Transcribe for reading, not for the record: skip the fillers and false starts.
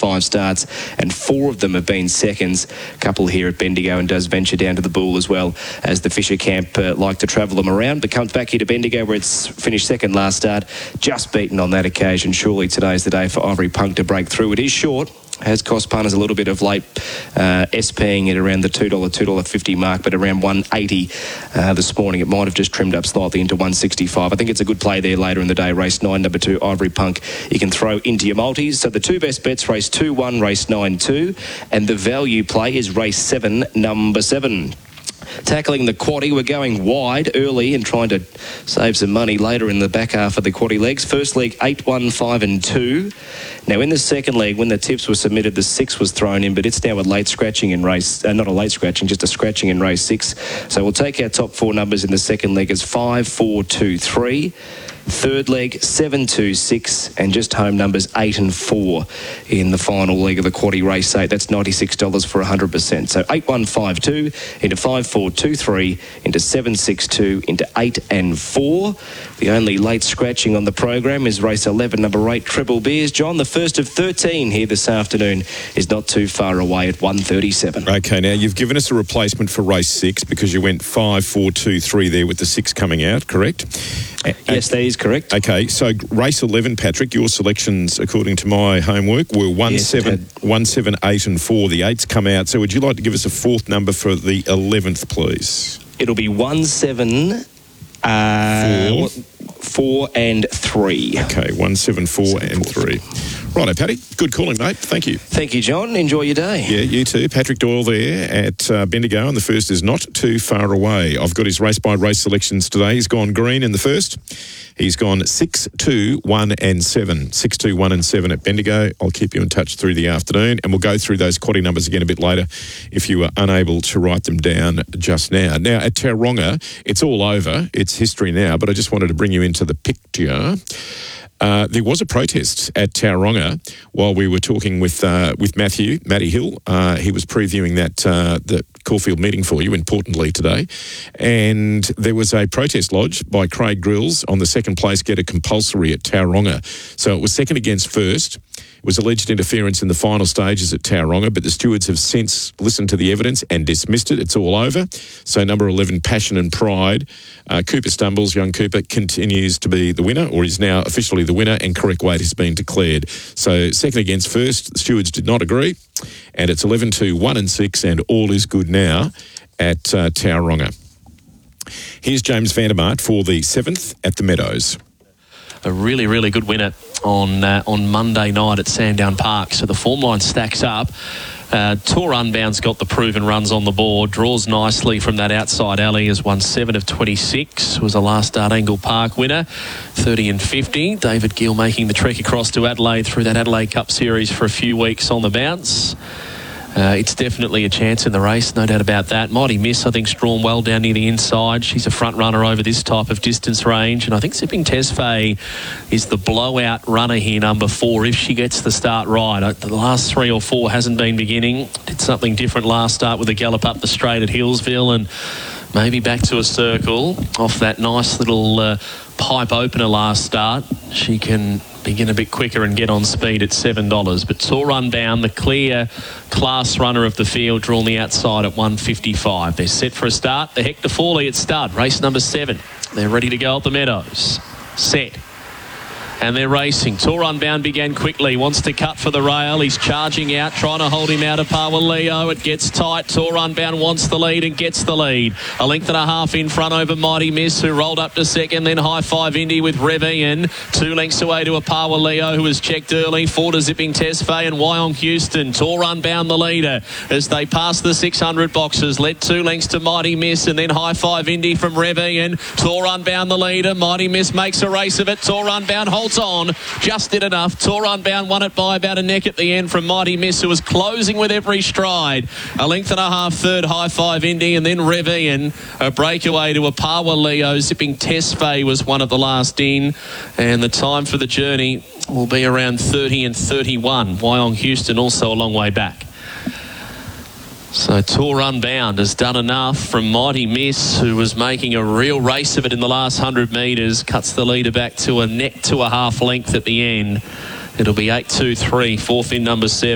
5 starts, and 4 of them have been seconds. A couple here at Bendigo, and does venture down to the Bull as well, as the Fisher camp like to travel them around, but comes back here to Bendigo where it's finished second last start, just beaten on that occasion. Surely today's the day for Ivory Punk to break through. It is short. Has cost punters a little bit of late SPing at around the $2, $2.50 mark, but around 180 this morning. It might have just trimmed up slightly into 165. I think it's a good play there later in the day. Race 9, number 2, Ivory Punk. You can throw into your multis. So the 2 best bets, race 2, 1, race 9, 2. And the value play is race 7, number 7. Tackling the quaddie, we're going wide early and trying to save some money later in the back half of the quaddie legs. First leg, 8, 1, 5 and 2. Now in the second leg, when the tips were submitted, the 6 was thrown in, but it's now a late scratching in race, not a late scratching, just a scratching in race 6. So we'll take our top 4 numbers in the second leg as 5, 4, 2, 3. Third leg, 7, 2, 6, and just home numbers 8 and 4 in the final leg of the quaddie race 8. That's $96 for 100%. So 8, 1, 5, 2 into 5, 4, 2, 3 into 7, 6, 2 into 8 and 4. The only late scratching on the program is race 11, number 8, Treble Beers. John, the first of 13 here this afternoon is not too far away at 137. Okay, now you've given us a replacement for race 6 because you went 5, 4, 2, 3 there with the 6 coming out, correct? Yes, that is correct. Okay, so race 11, Patrick, your selections, according to my homework, were 1, 7, 8 and 4. The 8's come out. So would you like to give us a 4th number for the 11th, please? It'll be 1, 7, 4 and 3. Okay, 1, 7, 4 and 3. Righto, Paddy. Good calling, mate. Thank you. Thank you, John. Enjoy your day. Yeah, you too. Patrick Doyle there at Bendigo, and the first is not too far away. I've got his race-by-race selections today. He's gone green in the first. He's gone 6, 2, 1 and 7. 6, 2, 1 and 7 at Bendigo. I'll keep you in touch through the afternoon, and we'll go through those quaddie numbers again a bit later if you were unable to write them down just now. Now, at Tauranga, it's all over. It's history now, but I just wanted to bring you into the picture. There was a protest at Tauranga while we were talking with Matty Hill. He was previewing the Caulfield meeting for you in Portlandly today. And there was a protest lodged by Craig Grills on the second place getter compulsory at Tauranga. So it was second against first. It was alleged interference in the final stages at Tauranga, but the stewards have since listened to the evidence and dismissed it. It's all over. So number 11, Passion and Pride. Cooper Stumbles, young Cooper, continues to be the winner, or is now officially the winner, and correct weight has been declared. So second against first, the stewards did not agree, and it's 11, 2, 1 and 6, and all is good now at Tauranga. Here's James Vandermart for the 7th at the Meadows. A really, really good winner on Monday night at Sandown Park. So the form line stacks up. Tour Unbound's got the proven runs on the board. Draws nicely from that outside alley. Has won 7 of 26. Was a last start Angle Park winner. 30 and 50. David Gill making the trek across to Adelaide through that Adelaide Cup Series for a few weeks on the bounce. It's definitely a chance in the race, no doubt about that. Mighty Miss, I think, is drawn well down near the inside. She's a front runner over this type of distance range. And I think Zipping Tesfaye is the blowout runner here, number 4, if she gets the start right. The last 3 or 4 hasn't been beginning. Did something different last start with a gallop up the straight at Hillsville, and maybe back to a circle off that nice little pipe opener last start. She can begin a bit quicker and get on speed at $7. But Tour Unbound, the clear class runner of the field, drawn the outside at 155. They're set for a start. The Hector Fawley at stud, race number 7. They're ready to go at the Meadows. Set. And they're racing. Tour Unbound began quickly. Wants to cut for the rail. He's charging out, trying to hold him out of par with Leo. It gets tight. Tour Unbound wants the lead and gets the lead. A length and a half in front over Mighty Miss, who rolled up to second. Then High Five Indy with Revian. 2 lengths away to a par with Leo, who was checked early. 4 to Zipping Tesfaye and Wyong Houston. Tour Unbound the leader as they pass the 600 boxes. Led 2 lengths to Mighty Miss, and then High Five Indy from Revian. Tour Unbound the leader. Mighty Miss makes a race of it. Tour Unbound holds on, just did enough. Tour Unbound won it by about a neck at the end from Mighty Miss, who was closing with every stride. A length and a half third, High Five Indy, and then Revian. A breakaway to a par with Leo. Zipping Tesfaye was one of the last in, and the time for the journey will be around 30 and 31. Wyong Houston also a long way back. So Tour Unbound has done enough from Mighty Miss, who was making a real race of it in the last 100 metres. Cuts the leader back to a neck to a half length at the end. It'll be 8-2-3, 4th in number 7.